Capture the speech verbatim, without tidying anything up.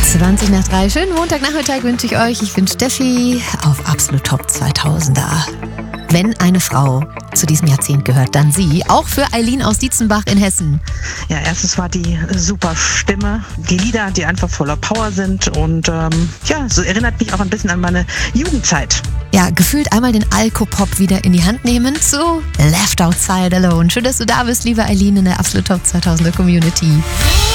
zwanzig nach drei. Schönen Montagnachmittag wünsche ich euch. Ich bin Steffi auf Absolut Top zweitausender. Wenn eine Frau zu diesem Jahrzehnt gehört, dann sie. Auch für Eileen aus Dietzenbach in Hessen. Ja, erstens war die super Stimme, die Lieder, die einfach voller Power sind und ähm, ja, so erinnert mich auch ein bisschen an meine Jugendzeit. Ja, gefühlt einmal den Alkopop wieder in die Hand nehmen zu Left Outside Alone. Schön, dass du da bist, liebe Eileen in der Absolut Top zweitausender Community.